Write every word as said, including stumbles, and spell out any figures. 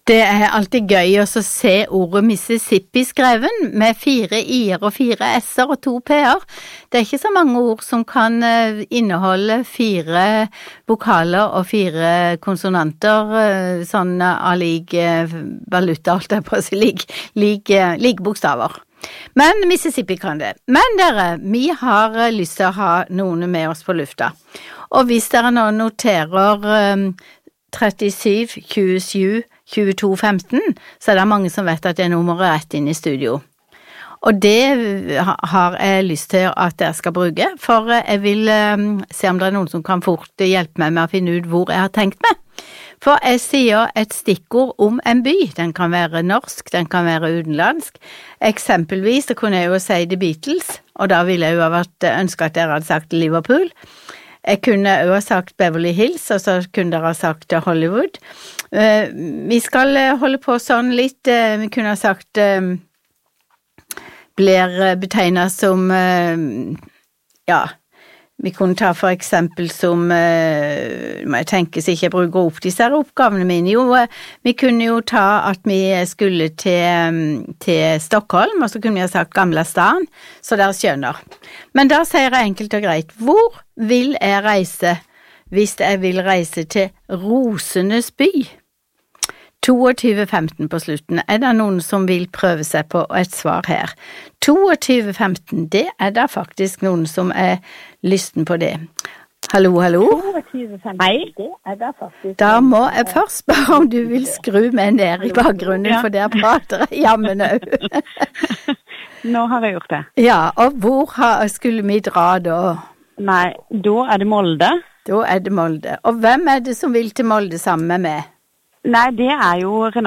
Det er alltid gøy å se ordet Mississippi skreven med fire i-er og fire s-er og to p-er. Det er ikke så mange ord som kan inneholde fire vokaler og fire konsonanter, sånn av lik valuta, alt jeg på å si, lik, lik, lik bokstaver. Men Mississippi kan det. Men dere, vi har lyst til å ha noen med oss på lufta. Og hvis dere nå noterer um, trettisju, tjuesju, tjueto, femten, så er det mange som vet at det er nummeret rett inn i studio. Og det har jeg lyst til at dere skal bruke, for jeg vil um, se om det er noen som kan fort hjelpe meg med å finne ut hvor jeg har tenkt meg. For jeg sier et stikkord om en by. Den kan være norsk, den kan være utenlandsk. Eksempelvis, så kunne jeg jo si The Beatles, og da ville jeg jo ha vært ønsket at dere hadde sagt Liverpool. Jeg kunne jo ha sagt Beverly Hills, og så kunne dere ha sagt Hollywood. Uh, vi skal holde på sånn litt, uh, vi kunne ha sagt uh, blir betegnet som, uh, ja, vi kunne ta for eksempel som, uh, må jeg tenke så ikke jeg bruker opp disse oppgavene mine, jo, uh, vi kunne jo ta at vi skulle til, um, til Stockholm, og så kunne vi ha sagt Gamla stan, så dere skjønner. Men da sier jeg enkelt og greit, hvor vil jeg reise hvis jeg vil reise til Rosenes by? tjueto femten på slutten. Er det noen som vil prøve seg på et svar her? tjueto femten, det er da faktisk noen som er lysten på det. Hallo, hallo? Hei. Det er da faktisk... Da må jeg først spørre om du vil skru meg ned i bakgrunnen, ja. For der prater jeg jammen også. Nå har jeg gjort det. Ja, og hvor har, skulle vi dra da? Nei, da er det Molde. Da er det Molde. Og hvem er det som vil til Molde sammen med meg? Nei, det er jo Renate.